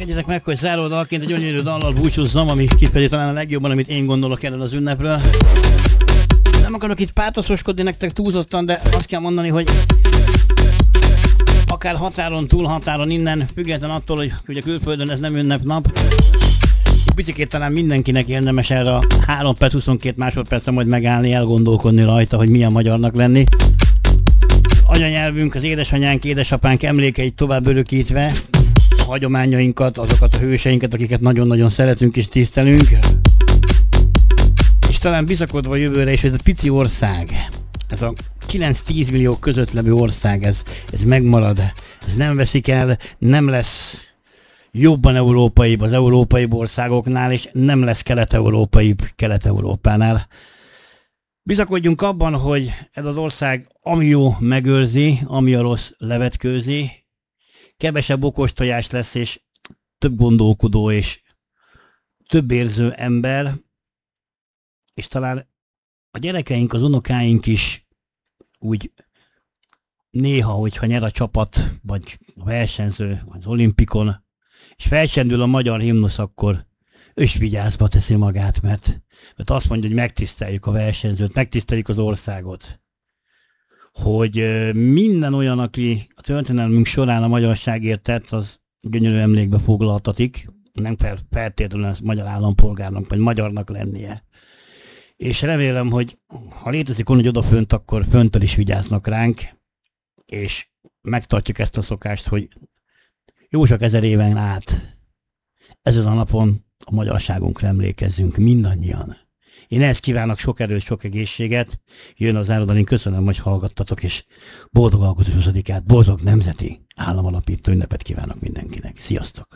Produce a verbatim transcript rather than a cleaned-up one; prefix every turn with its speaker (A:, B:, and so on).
A: Egyezek meg, hogy záródalként egy gyönyörű dallal búcsúzzam, ami kifejezi talán a legjobban, amit én gondolok erről az ünnepről. Nem akarok itt pátoszoskodni nektek túlzottan, de azt kell mondani, hogy akár határon, túl határon innen, független attól, hogy ugye külföldön ez nem ünnepnap, picikét talán mindenkinek érdemes erre a három perc huszonkét másodpercen majd megállni, elgondolkodni rajta, hogy milyen magyarnak lenni. Anyanyelvünk, az édesanyánk, édesapánk emlékeit tovább örökítve, a hagyományainkat, azokat a hőseinket, akiket nagyon-nagyon szeretünk és tisztelünk. És talán bizakodva jövőre is, hogy ez a pici ország, ez a kilenc-tíz millió között levő ország, ez, ez megmarad, ez nem veszik el, nem lesz jobban európaibb az európai országoknál, és nem lesz kelet-európaibb Kelet-Európánál. Bizakodjunk abban, hogy ez az ország ami jó megőrzi, ami a rossz levetkőzi, kevesebb okostojás lesz, és több gondolkodó és több érző ember, és talán a gyerekeink, az unokáink is úgy néha, hogyha nyer a csapat, vagy a versenyző az olimpikon, és felcsendül a magyar himnusz, akkor ő is vigyázba teszi magát, mert, mert azt mondja, hogy megtiszteljük a versenyzőt, megtiszteljük az országot. Hogy minden olyan, aki a történelmünk során a magyarságért tett, az gyönyörű emlékbe foglaltatik, nem feltétlenül az magyar állampolgárnak, vagy magyarnak lennie. És remélem, hogy ha létezik olyan, hogy odafönt, akkor föntől is vigyáznak ránk, és megtartjuk ezt a szokást, hogy jó sok ezer éven át ezen a napon a magyarságunkra emlékezzünk mindannyian. Én ehhez kívánok sok erőt, sok egészséget. Jön az záródal, én köszönöm, hogy hallgattatok, és boldog alkotás huszadikát, boldog nemzeti államalapító ünnepet kívánok mindenkinek. Sziasztok!